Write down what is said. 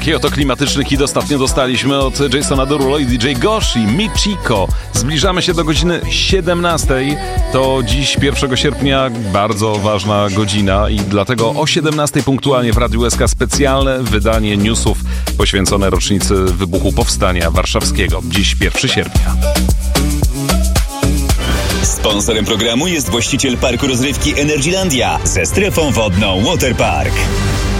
Taki oto klimatyczny hit ostatnio dostaliśmy od Jasona Derulo i DJ Goshi, Michiko. Zbliżamy się do godziny 17. To dziś 1 sierpnia bardzo ważna godzina i dlatego o 17 punktualnie w Radiu SK specjalne wydanie newsów poświęcone rocznicy wybuchu Powstania Warszawskiego. Dziś 1 sierpnia. Sponsorem programu jest właściciel parku rozrywki Energylandia ze strefą wodną Waterpark.